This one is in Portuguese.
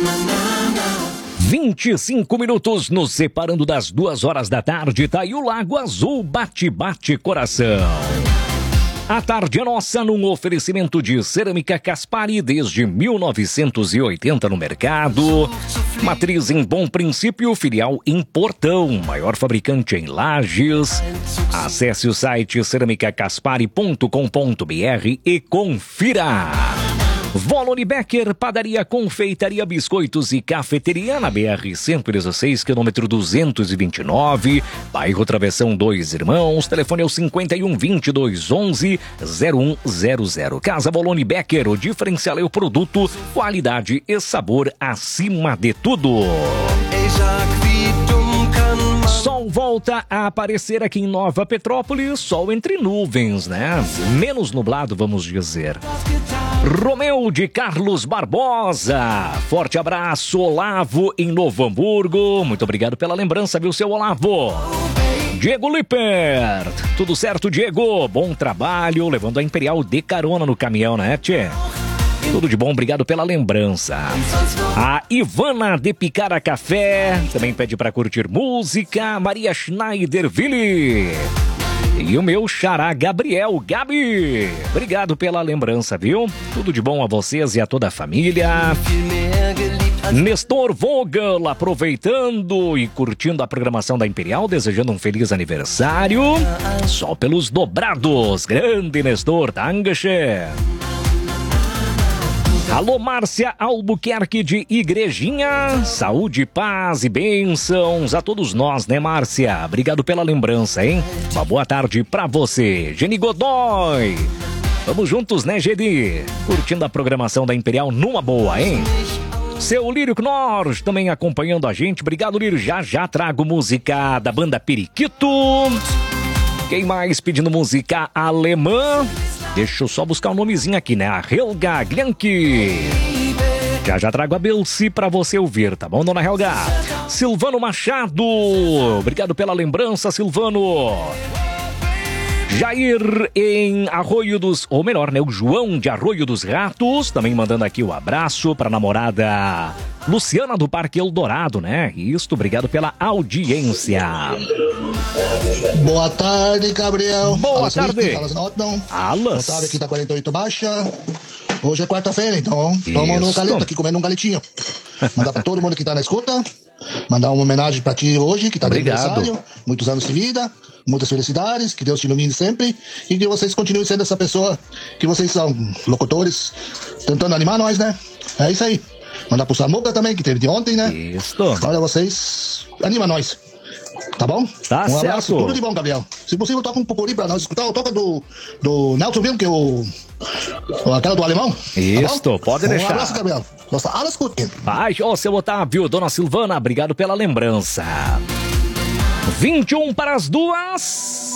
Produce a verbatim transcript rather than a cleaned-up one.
vinte e cinco minutos nos separando das duas horas da tarde, tá aí o Lago Azul, bate, bate coração. A tarde é nossa num oferecimento de Cerâmica Caspari desde mil novecentos e oitenta no mercado. Matriz em Bom Princípio, filial em Portão, maior fabricante em Lages. Acesse o site cerâmica caspari ponto com ponto br e confira. Volone Becker, padaria, confeitaria, biscoitos e cafeteria na B R cento e dezesseis, quilômetro duzentos e vinte e nove, bairro Travessão Dois Irmãos, telefone é o cinquenta e um, vinte e dois, onze, zero um zero zero. Casa Volone Becker, o diferencial é o produto, qualidade e sabor acima de tudo. Sol volta a aparecer aqui em Nova Petrópolis, sol entre nuvens, né? Menos nublado, vamos dizer. Romeu de Carlos Barbosa, forte abraço. Olavo em Novo Hamburgo, muito obrigado pela lembrança, viu, seu Olavo? Diego Lippert, tudo certo, Diego? Bom trabalho, levando a Imperial de carona no caminhão, né, tchê? Tudo de bom, obrigado pela lembrança. A Ivana de Picara Café também pede para curtir música. Maria Schneiderville. E o meu xará Gabriel, Gabi. Obrigado pela lembrança, viu? Tudo de bom a vocês e a toda a família. Nestor Vogel, aproveitando e curtindo a programação da Imperial, desejando um feliz aniversário. Só pelos dobrados. Grande Nestor, Dangache. Alô, Márcia Albuquerque de Igrejinha. Saúde, paz e bênçãos a todos nós, né, Márcia? Obrigado pela lembrança, hein? Uma boa tarde pra você. Geni Godoy. Vamos juntos, né, Geni? Curtindo a programação da Imperial numa boa, hein? Seu Lírio Knorr também acompanhando a gente. Obrigado, Lírio. Já já trago música da banda Periquito. Quem mais pedindo música alemã? Deixa eu só buscar o um nomezinho aqui, né? A Helga Glianchi. Já já trago a Belci pra você ouvir, tá bom, dona Helga? Silvano Machado. Obrigado pela lembrança, Silvano. Jair em Arroio dos... Ou melhor, né? O João de Arroio dos Ratos. Também mandando aqui o abraço pra namorada Luciana do Parque Eldorado, né? Isso, obrigado pela audiência. Boa tarde, Gabriel. Boa Alas tarde. Rick, Alas Norton. Alas. Boa tarde, aqui tá quarenta e oito baixa. Hoje é quarta-feira, então estamos no galeto aqui comendo um galetinho. Mandar pra todo mundo que tá na escuta. Mandar uma homenagem pra ti hoje, que tá de aniversário. Muitos anos de vida, muitas felicidades, que Deus te ilumine sempre e que vocês continuem sendo essa pessoa que vocês são, locutores, tentando animar nós, né? É isso aí. Mandar pro Samuca também, que teve de ontem, né? Isso. Olha, vocês, anima nós. Tá bom? Tá um certo. Abraço, tudo de bom, Gabriel. Se possível, toca um popurrí pra nós escutar. Toca do, do Nelson Wilm, que é o... aquela do alemão. Isso, tá pode um deixar. Um abraço, Gabriel. Nossa, alas curtindo. Pai, ó, seu Otávio, dona Silvana, obrigado pela lembrança. vinte e um para as duas.